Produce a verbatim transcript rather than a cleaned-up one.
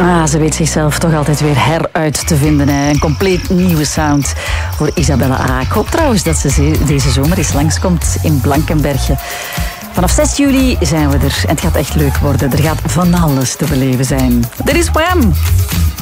Ah, ze weet zichzelf toch altijd weer heruit te vinden. Hè. Een compleet nieuwe sound voor Isabella A. Ik hoop trouwens dat ze deze zomer eens langskomt in Blankenberge. Vanaf zes juli zijn we er en het gaat echt leuk worden. Er gaat van alles te beleven zijn. Dit is Wham!